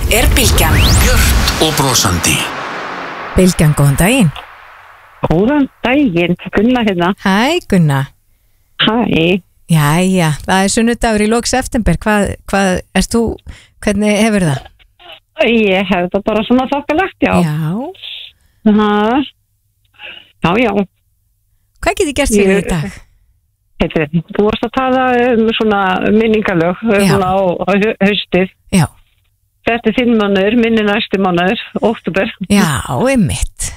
Bylgjan. Björt og brosandi. Bylgjan, góðan daginn. Góðan daginn, Gunna hérna. Hæ, Gunna. Hæ. Jæja, það sunnudagur í lok september. Hvað erst þú, hvernig hefur það? Ég hef það bara svona þokkalegt, já. Já. Hvað getið gert fyrir í dag? Þú varst að tala svona minningalög svona á haustið. Já. Þetta þinn mánuður, minni næstu mánuður, október. Já, einmitt.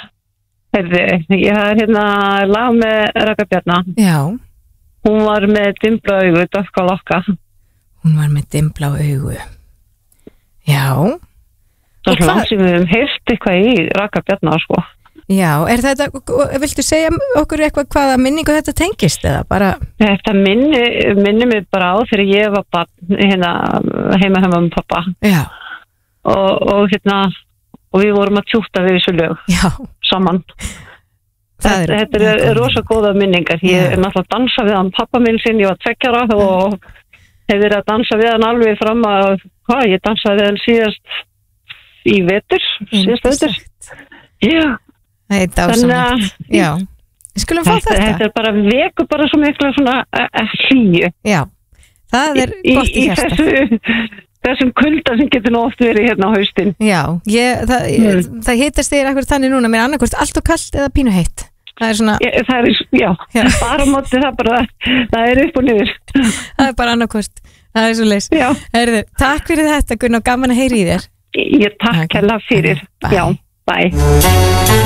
Ég hafði hérna lag með Raka Bjarna. Já. Hún var með dimbla augu, dökka lokka. Hún var með dimbla augu. Já. Það er langt sem við hefum heyrt eitthvað í Raka Bjarna, sko. Já, viltu segja okkur eitthvað hvaða minningu þetta tengist eða bara? Þetta minni mig bara á þegar ég var barn hérna heima með pappa. Já. Og við vorum að tjúta við þessu lög. Já. Saman. Þetta er rosa góða minningar. Ég er náttúrulega að dansa við hann pappa minn sinn, ég var 2 ára og hef verið að dansa við hann alveg fram að, ég dansaði við hann síðast í vetur, síðast vetur. Já. Það er dásamlegt. Já. Við skulum fá þetta. Þetta er bara veku bara svo miklu svona hlýju. Já. Það er gott í hjarta. Þessum kulda sem getur nú oft verið hérna á haustin. Já, það hitast þér akkur þannig núna, mér annarkvort allt og kallt eða pínu heitt. Það er svona... Já, bara móti það er upp og niður. Það er bara annarkvort, það er svo leys. Já. Takk fyrir þetta, Gunnar, gaman að heyri í þér. Ég takk hella fyrir. Já, bye.